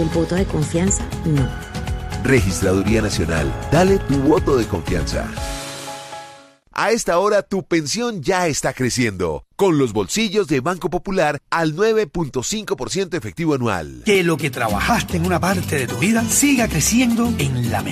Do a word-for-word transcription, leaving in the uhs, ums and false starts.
el voto de confianza, no. Registraduría Nacional, dale tu voto de confianza. A esta hora tu pensión ya está creciendo, con los bolsillos de Banco Popular al nueve punto cinco por ciento efectivo anual. Que lo que trabajaste en una parte de tu vida siga creciendo en la mejor